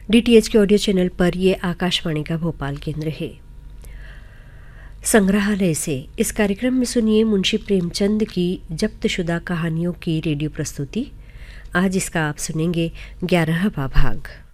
DTH के audio channel पर ये आकाशवाणी का भोपाल केंद्र है। संग्रहालय से इस कार्यक्रम में सुनिए मुंशी प्रेमचंद की जब्तशुदा कहानियों की रेडियो प्रस्तुति। आज इसका आप सुनेंगे 11वां भाग।